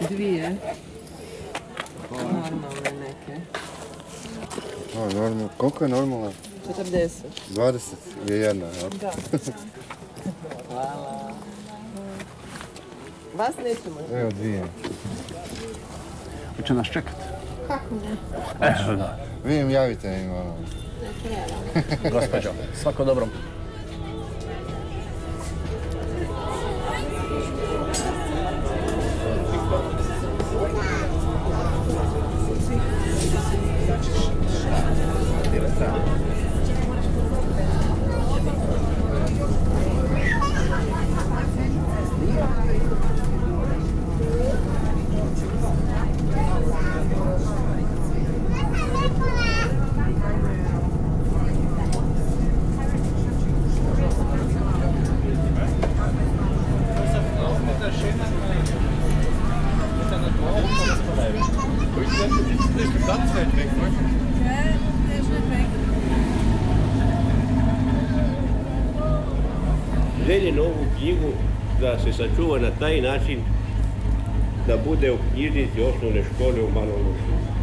2. Normalne neke. Koliko je normalno? 40. 20 je jedna, jel? Da. Hvala. Vas nećemo. Evo 2. Hoće nas čekat. Kako ne? Evo da. Vi im javite im Gospođo, svako dobro. Željen ovu knjigu da se sačuva na taj način da bude u knjižnici osnovne škole u Malom Lošinju.